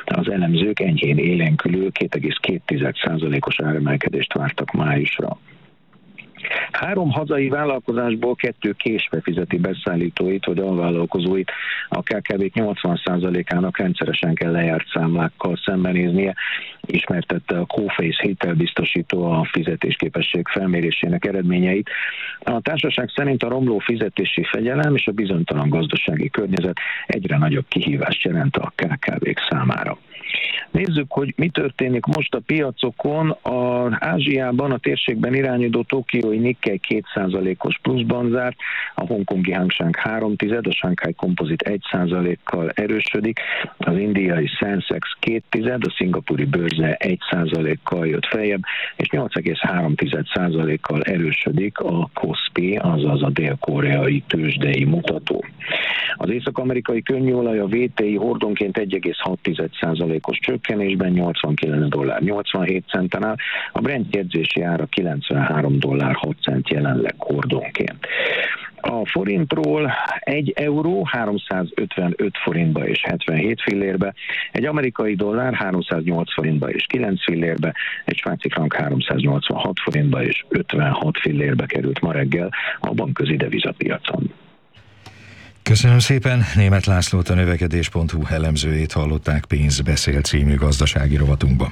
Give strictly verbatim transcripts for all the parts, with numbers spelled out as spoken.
Az elemzők enyhén élénkülő két egész két százalékos áremelkedést vártak májusra. Három hazai vállalkozásból kettő késve fizeti beszállítóit vagy alvállalkozóit, a ká ká vék nyolcvan százalékának rendszeresen kell lejárt számlákkal szembenéznie, ismertette a Coface hitelbiztosító a fizetésképesség felmérésének eredményeit. A társaság szerint a romló fizetési fegyelem és a bizonytalan gazdasági környezet egyre nagyobb kihívást jelent a ká ká vék számára. Nézzük, hogy mi történik most a piacokon. Az Ázsiában, a térségben irányuló tokiói Nikkei két százalékos pluszban zárt, a hongkongi Hang Seng három tized, a Shanghai Composite egy százalékkal erősödik, az indiai Sensex két tized, a szingapúri bőrze egy százalékkal jött feljebb, és nyolc egész három százalékkal erősödik a Kospi, azaz a dél-koreai tőzsdei mutató. Az észak-amerikai könnyűolaj a vé té i hordonként egy egész hat százalékos csökkenésben nyolcvankilenc dollár nyolcvanhét centen áll, a Brent jegyzési ára kilencvenhárom dollár hat cent jelenleg hordonként. A forintról egy euró háromszázötvenöt forintba és hetvenhét fillérbe, egy amerikai dollár háromszáznyolc forintba és kilenc fillérbe, egy svájci frank háromszáznyolcvanhat forintba és ötvenhat fillérbe került ma reggel a bankközi devizapiacon. Köszönöm szépen, Németh Lászlót, a növekedés pont hu elemzőjét hallották Pénz beszél című gazdasági rovatunkban.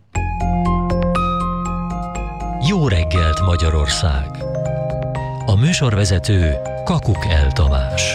Jó reggelt Magyarország! A műsorvezető Kakukell Tamás.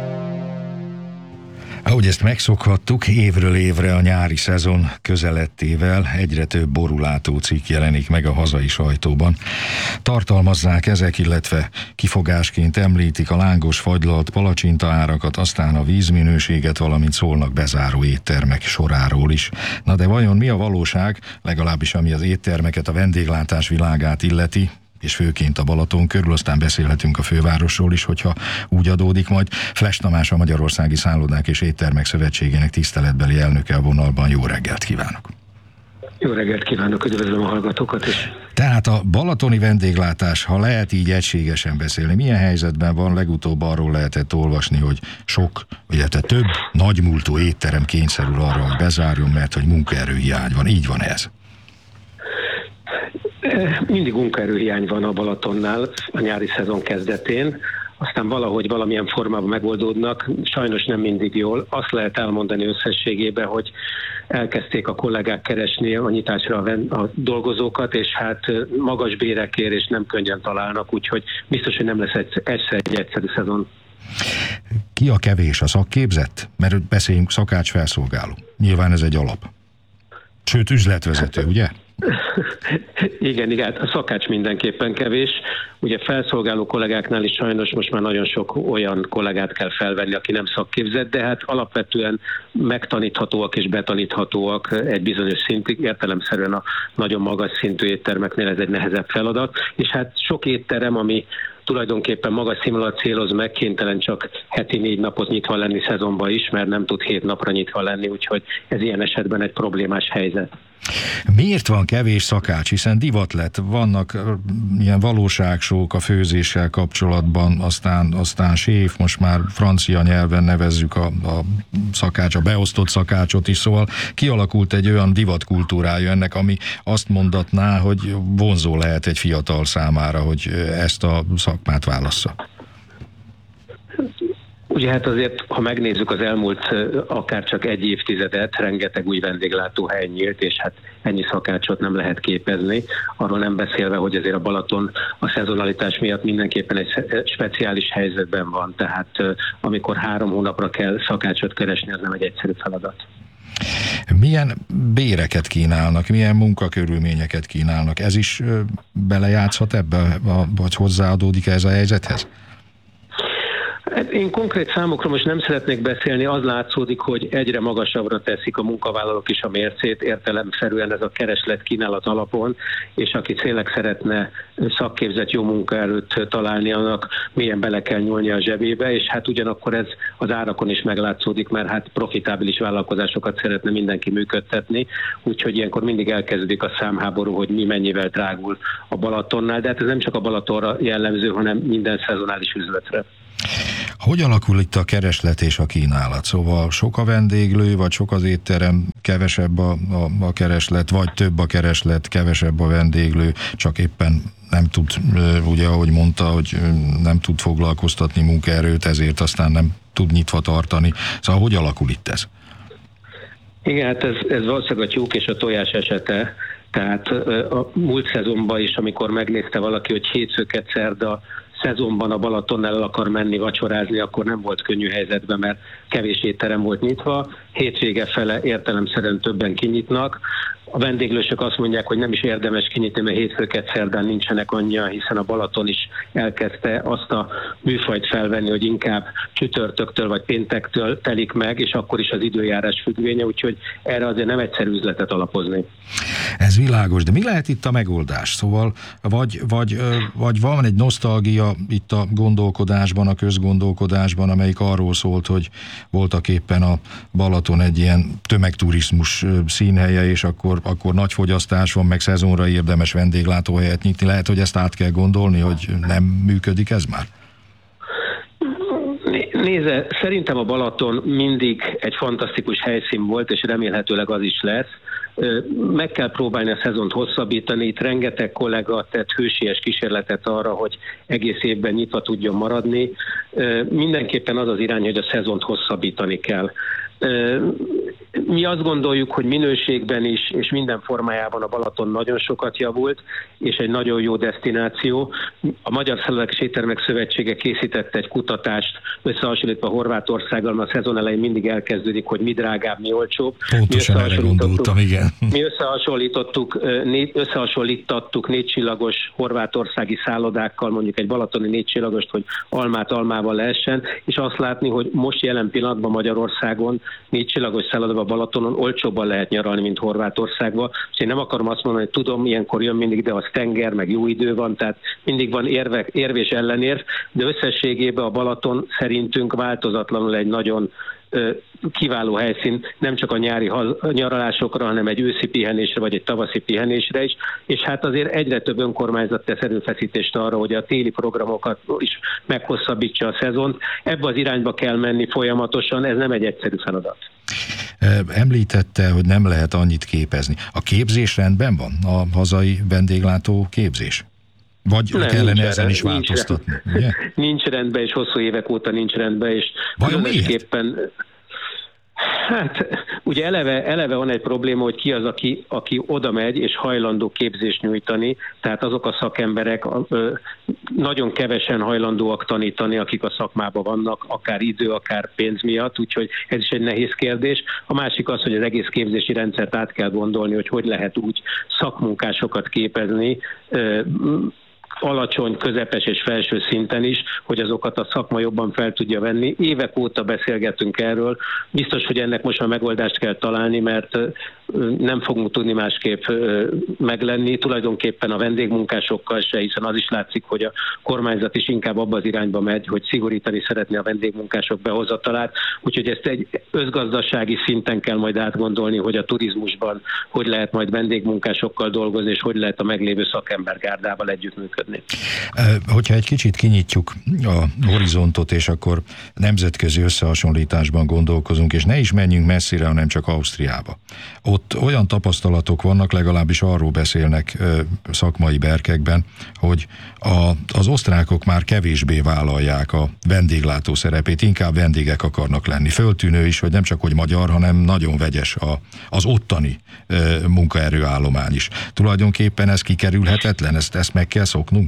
Ahogy ezt megszokhattuk, évről évre a nyári szezon közelettével egyre több borulátó cikk jelenik meg a hazai sajtóban. Tartalmazzák ezek, illetve kifogásként említik a lángos fagylalt palacsinta árakat, aztán a vízminőséget, valamint szólnak bezáró éttermek soráról is. Na de vajon mi a valóság, legalábbis ami az éttermeket, a vendéglátás világát illeti, és főként a Balaton körül, aztán beszélhetünk a fővárosról is, hogyha úgy adódik majd. Flesch Tamás, a Magyarországi Szállodák és Éttermek Szövetségének tiszteletbeli elnöke a vonalban. Jó reggelt kívánok! Jó reggelt kívánok, üdvözlöm a hallgatókat is! Tehát a balatoni vendéglátás, ha lehet így egységesen beszélni, milyen helyzetben van? Legutóbb arról lehetett olvasni, hogy sok, illetve több nagymúltú étterem kényszerül arra, hogy bezárjon, mert hogy munkaerőhiány van. Így van ez? Mindig munkaerőhiány van a Balatonnál a nyári szezon kezdetén, aztán valahogy valamilyen formában megoldódnak, sajnos nem mindig jól. Azt lehet elmondani összességében, hogy elkezdték a kollégák keresni a nyitásra a, a dolgozókat, és hát magas bérekért és nem könnyen találnak, úgyhogy biztos, hogy nem lesz egy, egyszer egy egyszerű szezon. Ki a kevés, a szakképzett? Mert beszéljünk szakács felszolgáló. Nyilván ez egy alap. Sőt, üzletvezető, ugye? Igen, igen, a szakács mindenképpen kevés. Ugye felszolgáló kollégáknál is sajnos most már nagyon sok olyan kollégát kell felvenni, aki nem szakképzett, de hát alapvetően megtaníthatóak és betaníthatóak egy bizonyos szintig, értelemszerűen a nagyon magas szintű éttermeknél ez egy nehezebb feladat, és hát sok étterem, ami tulajdonképpen magas színvonalat céloz meg, kénytelen csak heti négy napot nyitva lenni szezonban is, mert nem tud hét napra nyitva lenni, úgyhogy ez ilyen esetben egy problémás helyzet. Miért van kevés szakács? Hiszen divat lett, vannak ilyen valóságsók a főzéssel kapcsolatban, aztán, aztán séf, most már francia nyelven nevezzük a, a szakács, a beosztott szakácsot is, szóval kialakult egy olyan divatkultúrája ennek, ami azt mondatná, hogy vonzó lehet egy fiatal számára, hogy ezt a szakmát válassza. Ugye hát azért, ha megnézzük az elmúlt akár csak egy évtizedet, rengeteg új vendéglátóhely nyílt, és hát ennyi szakácsot nem lehet képezni. Arról nem beszélve, hogy azért a Balaton a szezonalitás miatt mindenképpen egy speciális helyzetben van, tehát amikor három hónapra kell szakácsot keresni, az nem egy egyszerű feladat. Milyen béreket kínálnak, milyen munkakörülményeket kínálnak? Ez is belejátszhat ebbe, vagy hozzáadódik ez a helyzethez? Én konkrét számokról most nem szeretnék beszélni, az látszódik, hogy egyre magasabbra teszik a munkavállalók is a mércét, értelemszerűen ez a kereslet-kínálat alapon, és aki tényleg szeretne szakképzett jó munkaerőt találni, annak mélyen bele kell nyúlni a zsebébe, és hát ugyanakkor ez az árakon is meglátszódik, mert hát profitábilis vállalkozásokat szeretne mindenki működtetni, úgyhogy ilyenkor mindig elkezdődik a számháború, hogy mi mennyivel drágul a Balatonnál, de hát ez nem csak a Balatonra jellemző, hanem minden szezonális üzletre. Hogy alakul itt a kereslet és a kínálat? Szóval sok a vendéglő, vagy sok az étterem, kevesebb a, a, a kereslet, vagy több a kereslet, kevesebb a vendéglő, csak éppen nem tud, ugye ahogy mondta, hogy nem tud foglalkoztatni munkaerőt, ezért aztán nem tud nyitva tartani. Szóval hogy alakul itt ez? Igen, hát ez, ez valószínűleg a tyúk és a tojás esete. Tehát a múlt szezonban is, amikor megnézte valaki, hogy hétfőket szerda szezonban a Balatonnál el akar menni vacsorázni, akkor nem volt könnyű helyzetben, mert kevés étterem volt nyitva. Hétvége fele értelemszerűen többen kinyitnak. A vendéglősök azt mondják, hogy nem is érdemes kinyitni, mert hétfőket szerdán nincsenek annyian, hiszen a Balaton is elkezdte azt a műfajt felvenni, hogy inkább csütörtöktől vagy péntektől telik meg, és akkor is az időjárás függvénye, úgyhogy erre azért nem egyszerű üzletet alapozni. Ez világos, de mi lehet itt a megoldás? Szóval vagy, vagy, vagy van egy nosztalgia itt a gondolkodásban, a közgondolkodásban, amelyik arról szólt, hogy voltak éppen a Balaton egy ilyen tömegturizmus színhelye, és akkor, akkor nagy fogyasztás van, meg szezonra érdemes vendéglátóhelyet nyitni. Lehet, hogy ezt át kell gondolni, hogy nem működik ez már? Nézze, szerintem a Balaton mindig egy fantasztikus helyszín volt, és remélhetőleg az is lesz. Meg kell próbálni a szezont hosszabbítani, itt rengeteg kollega tett hősies kísérletet arra, hogy egész évben nyitva tudjon maradni. Mindenképpen az az irány, hogy a szezont hosszabbítani kell. Mi azt gondoljuk, hogy minőségben is, és minden formájában a Balaton nagyon sokat javult, és egy nagyon jó desztináció. A Magyar Szállodák és Éttermek Szövetsége készítette egy kutatást, összehasonlítva Horvátországgal, mert a szezon elején mindig elkezdődik, hogy mi drágább, mi olcsóbb. Pontosan erre gondoltam, igen. Mi összehasonlítottuk, összehasonlítottuk négycsillagos horvátországi szállodákkal, mondjuk egy balatoni négycsillagost, hogy almát almával lehessen, és azt látni, hogy most jelen pillanatban Magyarországon négycsillagos szállodában Balatonon olcsóbban lehet nyaralni, mint Horvátországban. És én nem akarom azt mondani, hogy tudom, ilyenkor jön mindig, de az tenger, meg jó idő van, tehát mindig van érve, érv és ellenérv, de összességében a Balaton szerintünk változatlanul egy nagyon kiváló helyszín, nem csak a nyári nyaralásokra, hanem egy őszi pihenésre, vagy egy tavaszi pihenésre is, és hát azért egyre több önkormányzat tesz erőfeszítést arra, hogy a téli programokat is meghosszabbítsa a szezont. Ebbe az irányba kell menni folyamatosan, ez nem egy egyszerű feladat. Említette, hogy nem lehet annyit képezni. A képzés rendben van? A hazai vendéglátó képzés? Vagy nem, kellene ezen is változtatni? Nincs, ugye? Nincs rendben, és hosszú évek óta nincs rendben, és vajon miért? Hát, ugye eleve, eleve van egy probléma, hogy ki az, aki, aki oda megy, és hajlandó képzést nyújtani, tehát azok a szakemberek ö, nagyon kevesen hajlandóak tanítani, akik a szakmában vannak, akár idő, akár pénz miatt, úgyhogy ez is egy nehéz kérdés. A másik az, hogy az egész képzési rendszert át kell gondolni, hogy hogy lehet úgy szakmunkásokat képezni, ö, alacsony, közepes és felső szinten is, hogy azokat a szakma jobban fel tudja venni. Évek óta beszélgetünk erről. Biztos, hogy ennek most már megoldást kell találni, mert nem fogunk tudni másképp meglenni. Tulajdonképpen a vendégmunkásokkal se, hiszen az is látszik, hogy a kormányzat is inkább abba az irányba megy, hogy szigorítani szeretné a vendégmunkások behozatalát. Úgyhogy ezt egy összgazdasági szinten kell majd átgondolni, hogy a turizmusban hogy lehet majd vendégmunkásokkal dolgozni, és hogy lehet a meglévő szakembergárdával együttműködni. Hogyha egy kicsit kinyitjuk a horizontot, és akkor nemzetközi összehasonlításban gondolkozunk, és ne is menjünk messzire, hanem csak Ausztriába. Ott olyan tapasztalatok vannak, legalábbis arról beszélnek ö, szakmai berkekben, hogy a, az osztrákok már kevésbé vállalják a vendéglátó szerepét, inkább vendégek akarnak lenni. Föltűnő is, hogy nem csak hogy magyar, hanem nagyon vegyes a, az ottani ö, munkaerőállomány is. Tulajdonképpen ez kikerülhetetlen, ezt, ezt meg kell szoknunk?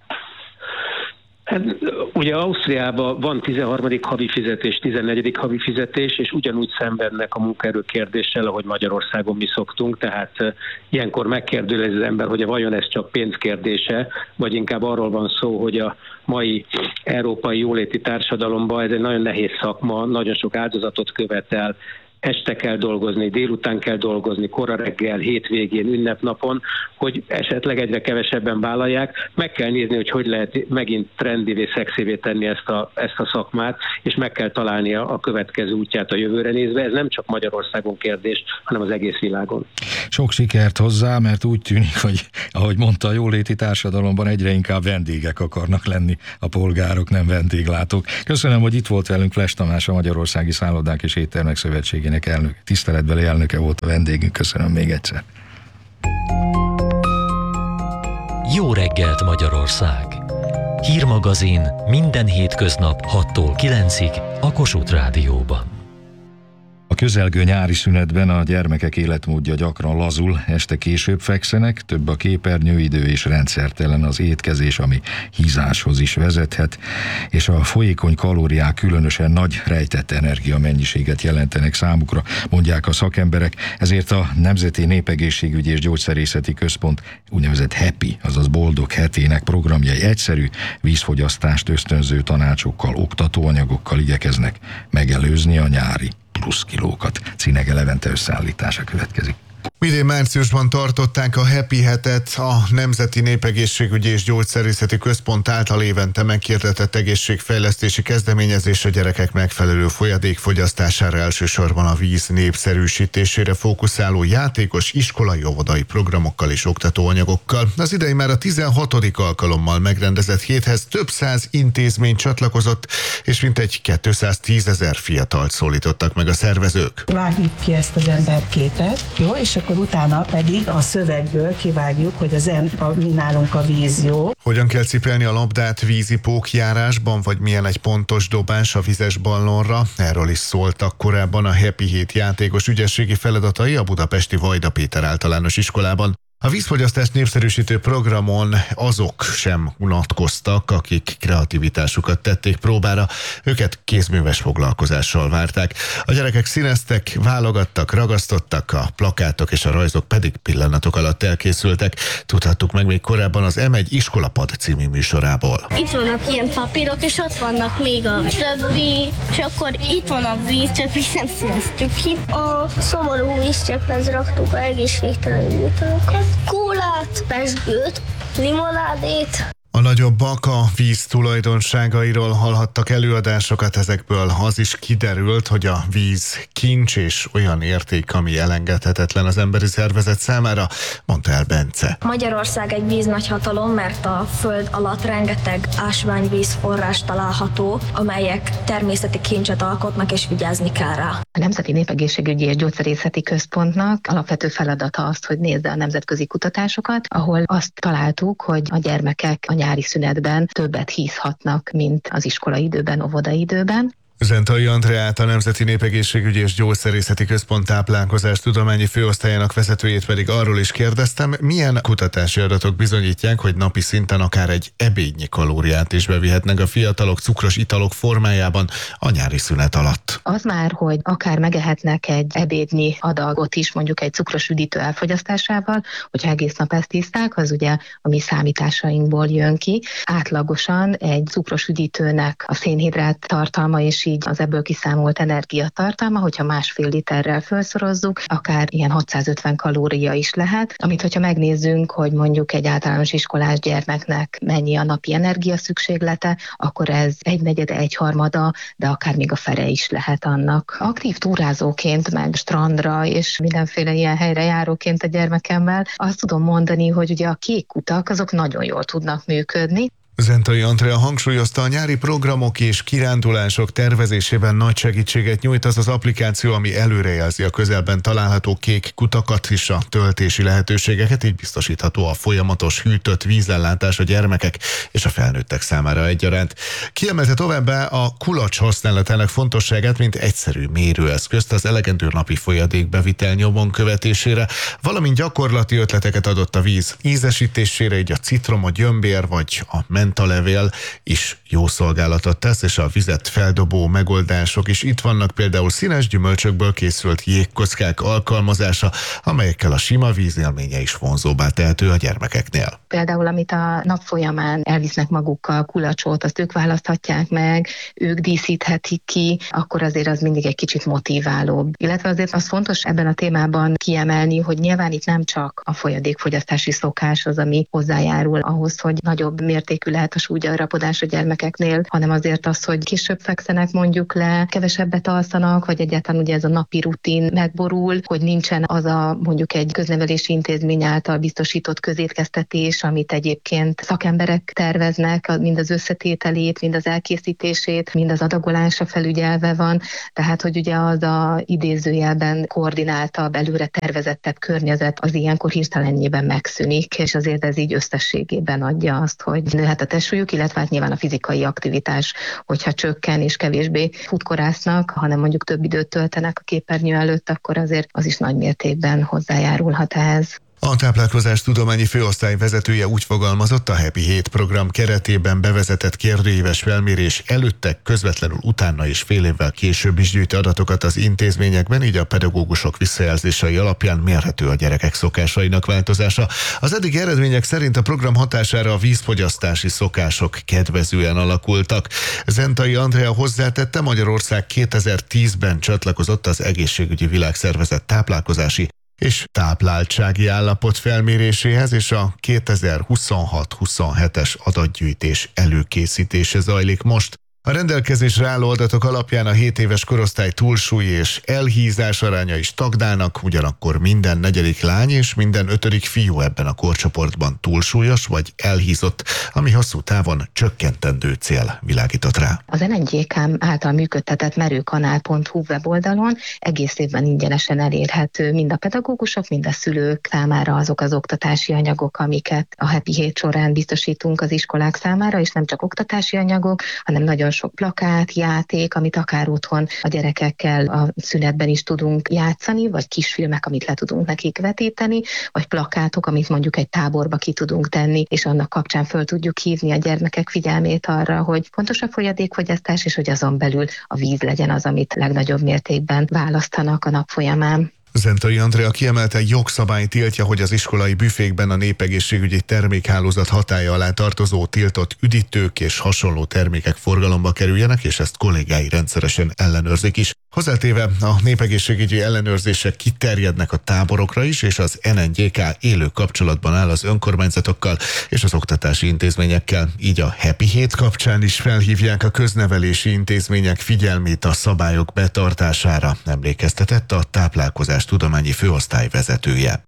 Hát, ugye Ausztriában van tizenharmadik havi fizetés, tizennegyedik havi fizetés, és ugyanúgy szenvednek a munkaerő kérdéssel, ahogy Magyarországon mi szoktunk, tehát uh, ilyenkor megkérdőjelezi az ember, hogy vajon ez csak pénzkérdése, vagy inkább arról van szó, hogy a mai európai jóléti társadalomban ez egy nagyon nehéz szakma, nagyon sok áldozatot követel, este kell dolgozni, délután kell dolgozni, kora reggel, hétvégén, ünnepnapon, hogy esetleg egyre kevesebben vállalják. Meg kell nézni, hogy hogy lehet megint trendivé, szexivé tenni ezt a, ezt a szakmát, és meg kell találni a, a következő útját a jövőre nézve. Ez nem csak Magyarországon kérdés, hanem az egész világon. Sok sikert hozzá, mert úgy tűnik, hogy ahogy mondta, a jóléti társadalomban egyre inkább vendégek akarnak lenni a polgárok, nem vendéglátók. Köszönöm, hogy itt volt velünk Flesch Tamás, a Magyarországi Szállodák és Éttermek Szövetségének elnök, tiszteletbeli elnöke volt a vendégünk. Köszönöm még egyszer. Jó reggelt Magyarország! Hírmagazin minden hétköznap hattól kilencig a Kossuth Rádióban. A közelgő nyári szünetben a gyermekek életmódja gyakran lazul, este később fekszenek, több a képernyőidő és rendszertelen az étkezés, ami hízáshoz is vezethet, és a folyékony kalóriák különösen nagy rejtett energiamennyiséget jelentenek számukra, mondják a szakemberek, ezért a Nemzeti Népegészségügyi és Gyógyszerészeti Központ úgynevezett HAPPY, azaz boldog hetének programjai egyszerű, vízfogyasztást ösztönző tanácsokkal, oktatóanyagokkal igyekeznek megelőzni a nyári plusz kilókat. Cinege Levente összeállítása következik. Idén márciusban tartották a HAPPY hetet, a Nemzeti Népegészségügyi és Gyógyszerészeti Központ által évente meghirdetett egészségfejlesztési kezdeményezés a gyerekek megfelelő folyadékfogyasztására, elsősorban a víz népszerűsítésére fókuszáló játékos iskolai óvodai programokkal és oktatóanyagokkal. Az idei már a tizenhatodik alkalommal megrendezett héthez több száz intézmény csatlakozott, és mintegy kétszáztízezer fiatalt szólítottak meg a szervezők. Vágjuk ki ezt az emberképet, jó, és akkor utána pedig a szövegből kivágjuk, hogy az em, a, mi nálunk a víz jó. Hogyan kell cipelni a labdát vízi pókjárásban, vagy milyen egy pontos dobás a vizes ballonra? Erről is szóltak korábban a HAPPY hét játékos ügyességi feladatai a budapesti Vajda Péter általános iskolában. A vízfogyasztást népszerűsítő programon azok sem unatkoztak, akik kreativitásukat tették próbára, őket kézműves foglalkozással várták. A gyerekek színeztek, válogattak, ragasztottak, a plakátok és a rajzok pedig pillanatok alatt elkészültek. Tudhattuk meg még korábban az em egy Iskolapad című műsorából. Itt vannak ilyen papírok, és ott vannak még a többi, és akkor itt van a víz, csak mi nem színeztük ki. A szomorú vízcsepphez raktuk a egészségtelen műtorokat. Kólát, pezsgőt, limonádét. A nagyobbak a víz tulajdonságairól hallhattak előadásokat, ezekből az is kiderült, hogy a víz kincs és olyan érték, ami elengedhetetlen az emberi szervezet számára, mondta el Bence. Magyarország egy víznagyhatalom, mert a föld alatt rengeteg ásványvízforrás található, amelyek természeti kincset alkotnak, és vigyázni kell rá. A Nemzeti Népegészségügyi és Gyógyszerészeti Központnak alapvető feladata az, hogy nézze a nemzetközi kutatásokat, ahol azt találtuk, hogy a gyermekek a nyári szünetben többet hízhatnak, mint az iskolai időben, óvodai időben. Zentai Andreát, a Nemzeti Népegészségügyi és Gyógyszerészeti Központ táplálkozás tudományi főosztályának vezetőjét pedig arról is kérdeztem, milyen kutatási adatok bizonyítják, hogy napi szinten akár egy ebédnyi kalóriát is bevihetnek a fiatalok cukros italok formájában a nyári szünet alatt. Az már, hogy akár megehetnek egy ebédnyi adagot is, mondjuk egy cukros üdítő elfogyasztásával, hogyha egész nap ezt iszták, az ugye a mi számításainkból jön ki. Átlagosan egy cukros üdítőnek a szénhidrát tartalma és így az ebből kiszámolt energiatartalma, hogyha másfél literrel felszorozzuk, akár ilyen hatszázötven kalória is lehet, amit hogyha megnézzünk, hogy mondjuk egy általános iskolás gyermeknek mennyi a napi energia szükséglete, akkor ez egynegyede, egyharmada, de akár még a fele is lehet annak. Aktív túrázóként, meg strandra és mindenféle ilyen helyre járóként a gyermekemmel azt tudom mondani, hogy ugye a kék kutak azok nagyon jól tudnak működni. Zentai Andrea hangsúlyozta, a nyári programok és kirándulások tervezésében nagy segítséget nyújt az az applikáció, ami előrejelzi a közelben található kék kutakat és a töltési lehetőségeket, így biztosítható a folyamatos hűtött vízellátás a gyermekek és a felnőttek számára egyaránt. Kiemelte továbbá a kulacs használatának fontosságát, mint egyszerű mérőeszközt az elegendő napi folyadékbevitel nyomon követésére, valamint gyakorlati ötleteket adott a víz ízesítésére, így a citrom, a gyömbér vagy a ment mentalevél is jó szolgálatot tesz, és a vizet feldobó megoldások is itt vannak, például színes gyümölcsökből készült jégkockák alkalmazása, amelyekkel a sima vízélménye is vonzóbbá tehető a gyermekeknél. Például, amit a nap folyamán elvisznek magukkal, kulacsot, azt ők választhatják meg, ők díszíthetik ki, akkor azért az mindig egy kicsit motiválóbb. Illetve azért az fontos ebben a témában kiemelni, hogy nyilván itt nem csak a folyadékfogyasztási szokás az, ami hozzájárul ahhoz, hogy nagyobb mértékű lehet a súlygyarapodás a gyermekeknél, hanem azért az, hogy később fekszenek mondjuk le, kevesebbet alszanak, vagy egyáltalán ugye ez a napi rutin megborul, hogy nincsen az a mondjuk egy köznevelési intézmény által biztosított közétkeztetés, amit egyébként szakemberek terveznek, mind az összetételét, mind az elkészítését, mind az adagolása felügyelve van, tehát hogy ugye az a idézőjelben koordináltabb, előre tervezettebb környezet az ilyenkor hirtelenjében megszűnik, és azért ez így összességében adja azt, hogy nőhet a testsúlyuk, illetve hát nyilván a fizikai aktivitás, hogyha csökken és kevésbé futkorásznak, hanem mondjuk több időt töltenek a képernyő előtt, akkor azért az is nagy mértékben hozzájárulhat ehhez. A táplálkozás tudományi főosztály vezetője úgy fogalmazott, a Happy Hét program keretében bevezetett kérdőíves felmérés előtte, közvetlenül utána és fél évvel később is gyűjt adatokat az intézményekben, így a pedagógusok visszajelzései alapján mérhető a gyerekek szokásainak változása. Az eddig eredmények szerint a program hatására a vízfogyasztási szokások kedvezően alakultak. Zentai Andrea hozzátette, Magyarország kétezer-tízben csatlakozott az Egészségügyi Világszervezet táplálkozási és tápláltsági állapot felméréséhez, és a kétezer-huszonhat-huszonhetes adatgyűjtés előkészítése zajlik most. A rendelkezésre álló adatok alapján a hét éves korosztály túlsúly és elhízás arányai stagnálnak, ugyanakkor minden negyedik lány és minden ötödik fiú ebben a korcsoportban túlsúlyos vagy elhízott, ami hosszú távon csökkentendő cél világított rá. Az en en gé ká által működtetett merőkanál pont hu weboldalon egész évben ingyenesen elérhető mind a pedagógusok, mind a szülők számára azok az oktatási anyagok, amiket a Happy Hét során biztosítunk az iskolák számára, és nem csak oktatási anyagok, hanem nagyon sok plakát, játék, amit akár otthon a gyerekekkel a szünetben is tudunk játszani, vagy kisfilmek, amit le tudunk nekik vetíteni, vagy plakátok, amit mondjuk egy táborba ki tudunk tenni, és annak kapcsán föl tudjuk hívni a gyermekek figyelmét arra, hogy fontos a folyadékfogyasztás, és hogy azon belül a víz legyen az, amit legnagyobb mértékben választanak a nap folyamán. Zentai Andrea kiemelte, jogszabály tiltja, hogy az iskolai büfékben a népegészségügyi termékhálózat hatálya alá tartozó tiltott üdítők és hasonló termékek forgalomba kerüljenek, és ezt kollégái rendszeresen ellenőrzik is. Hozzátéve, a népegészségügyi ellenőrzések kiterjednek a táborokra is, és az en en gé ká élő kapcsolatban áll az önkormányzatokkal és az oktatási intézményekkel. Így a Happy Hét kapcsán is felhívják a köznevelési intézmények figyelmét a szabályok betartására, emlékeztetett a táplálkozás tudományi főosztály vezetője.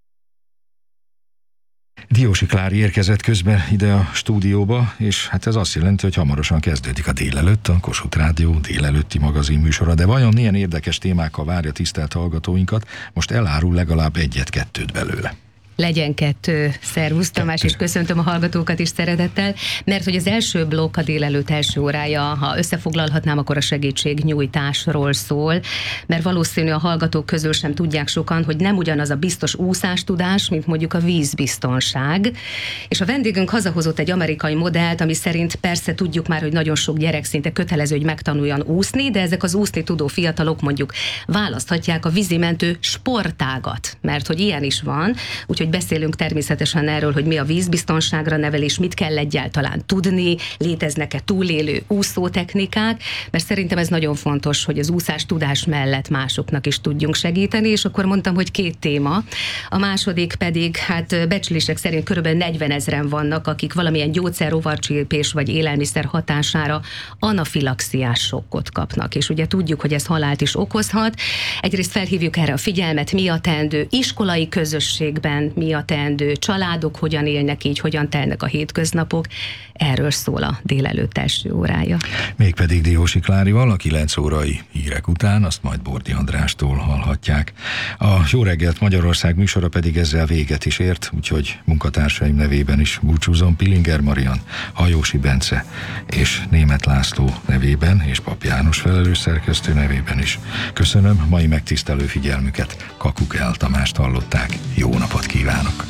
Diósi Klári érkezett közben ide a stúdióba, és hát ez azt jelenti, hogy hamarosan kezdődik a délelőtt, a Kossuth Rádió délelőtti magazin műsora. De vajon milyen érdekes témákkal várja tisztelt hallgatóinkat? Most elárul legalább egyet-kettőt belőle. Legyen kettő. Szervusz Tamás, kettő. És köszöntöm a hallgatókat is szeretettel, mert hogy az első blokk a délelőtt első órája, ha összefoglalhatnám, akkor a segítségnyújtásról szól, mert valószínű a hallgatók közül sem tudják sokan, hogy nem ugyanaz a biztos úszástudás, mint mondjuk a vízbiztonság. És a vendégünk hazahozott egy amerikai modellt, ami szerint persze tudjuk már, hogy nagyon sok gyerek szinte kötelező, hogy megtanuljan úszni, de ezek az úszni tudó fiatalok mondjuk választhatják a vízimentő sportágat, mert hogy ilyen is van, úgyhogy beszélünk természetesen erről, hogy mi a vízbiztonságra nevelés, mit kell egyáltalán tudni, léteznek-e túlélő úszótechnikák, mert szerintem ez nagyon fontos, hogy az úszás tudás mellett másoknak is tudjunk segíteni, és akkor mondtam, hogy két téma. A második pedig, hát becslések szerint körülbelül negyvenezren vannak, akik valamilyen gyógyszer, rovarcsípés vagy élelmiszer hatására anafilaxiás sokkot kapnak, és ugye tudjuk, hogy ez halált is okozhat. Egyrészt felhívjuk erre a figyelmet, mi a teendő iskolai közösségben, mi a teendő, családok hogyan élnek így, hogyan telnek a hétköznapok. Erről szól a délelőtt első órája. Mégpedig Diósi Klárival a kilenc órai hírek után, azt majd Bordi Andrástól hallhatják. A Jó reggelt Magyarország műsora pedig ezzel véget is ért, úgyhogy munkatársaim nevében is búcsúzom, Pilinger Marian, Hajósi Bence és Németh László nevében, és Pap János felelős szerkesztő nevében is. Köszönöm mai megtisztelő figyelmüket, Kakukell Tamást hallották. Jó napot kívánok!